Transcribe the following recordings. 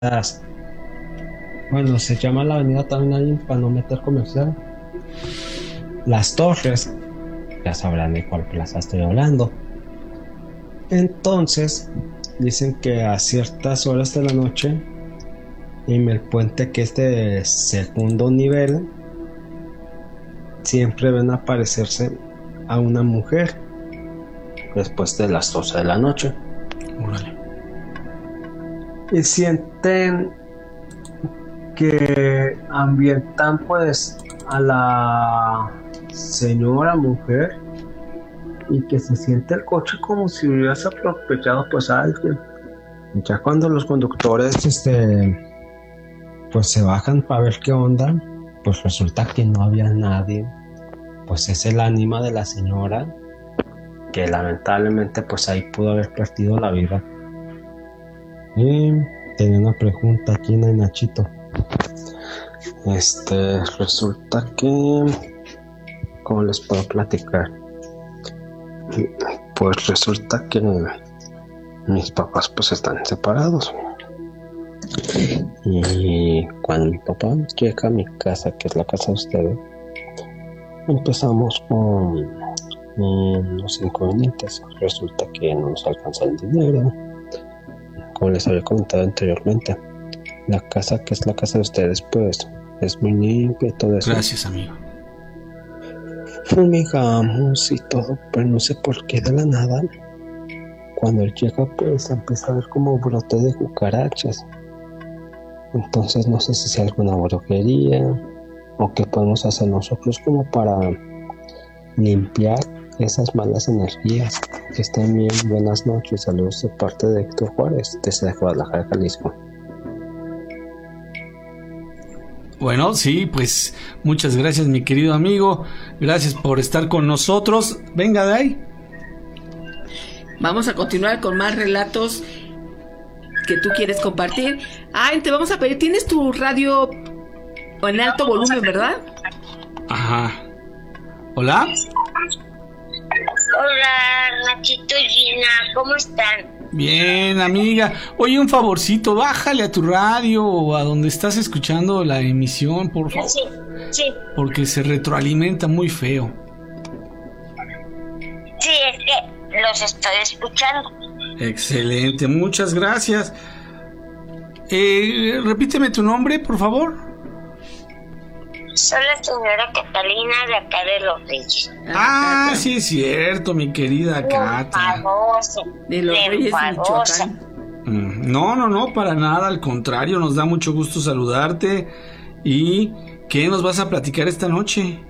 Bueno, se llama la avenida también ahí para no meter comercial. Las Torres, ya sabrán de cuál plaza estoy hablando. Entonces, dicen que a ciertas horas de la noche, en el puente que es de segundo nivel, siempre ven aparecerse a una mujer después de las 12 de la noche. Órale. Y sienten que ambientan pues a la señora mujer y que se siente el coche como si hubiese atropellado pues a alguien. Ya cuando los conductores pues se bajan para ver qué onda, pues resulta que no había nadie. Pues es el ánima de la señora que lamentablemente pues ahí pudo haber perdido la vida. Y tenía una pregunta aquí en el Nachito. Resulta que, ¿cómo les puedo platicar? Pues resulta que mis papás pues están separados. Y cuando mi papá llega a mi casa, que es la casa de ustedes, empezamos con unos inconvenientes. Resulta que no nos alcanza el dinero. Como les había comentado anteriormente, la casa que es la casa de ustedes pues es muy limpia y todo eso. Gracias, amigo. Fumigamos y todo, pero no sé por qué de la nada, cuando él llega pues empieza a ver como brote de cucarachas. Entonces no sé si sea alguna brujería o qué podemos hacer nosotros como para limpiar esas malas energías. Que estén bien, buenas noches, saludos de parte de Héctor Juárez desde Guadalajara, Jalisco. Bueno, sí, pues muchas gracias, mi querido amigo. Gracias por estar con nosotros. Venga de ahí. Vamos a continuar con más relatos que tú quieres compartir. Ay, te vamos a pedir, ¿tienes tu radio en alto volumen, verdad? Ajá. ¿Hola? Hola, Nachito y Gina, ¿cómo están? Bien, amiga. Oye, un favorcito, bájale a tu radio o a donde estás escuchando la emisión, por favor. Sí. Porque se retroalimenta muy feo. Sí, es que los estoy escuchando. Excelente, muchas gracias. Repíteme tu nombre, por favor. Soy la señora Catalina de acá de Los Reyes. Ah, sí es cierto, mi querida Cata. Enfadosa, De Los Reyes, enfadosa. Michoacán. No, para nada, al contrario, nos da mucho gusto saludarte. ¿Y qué nos vas a platicar esta noche?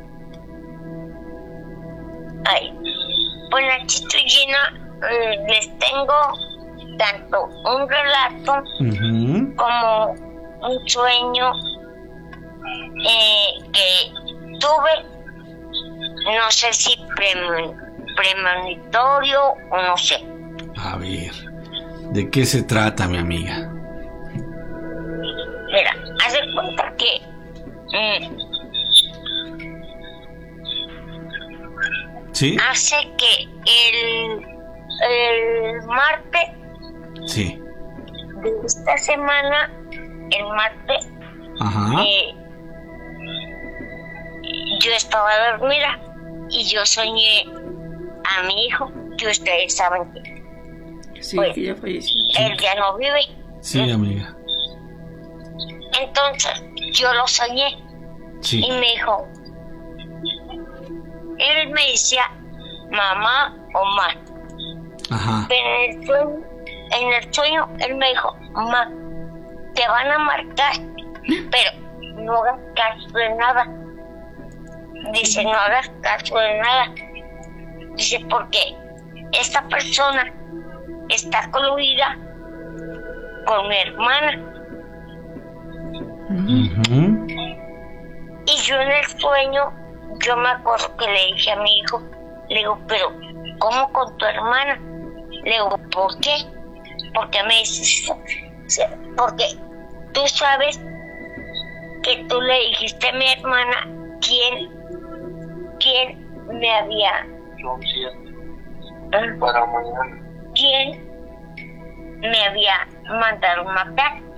Ay, pues Nachito y Gina, les tengo tanto un relato como un sueño que tuve, no sé si premonitorio o no sé. A ver, ¿de qué se trata, mi amiga? Mira, haz de cuenta que ¿Sí? hace que el martes Sí. de esta semana, el martes, Ajá. yo estaba dormida y yo soñé a mi hijo, que ustedes saben que Sí, pues, que ya falleció. él ya no vive. Sí, amiga. Entonces yo lo soñé Sí. y me dijo, él me decía mamá o mamá, Ajá. pero en el sueño él me dijo, mamá, te van a marcar, pero no hagas caso de nada. Dice, no hagas caso de nada. Dice, porque esta persona está coludida con mi hermana. Ujú. Y yo en el sueño, yo me acuerdo que le dije a mi hijo, le digo, pero ¿cómo con tu hermana? Le digo, ¿por qué? Porque me dices eso. Porque tú sabes que tú le dijiste a mi hermana quién me había... Para mañana. ¿Quién me había mandado matar?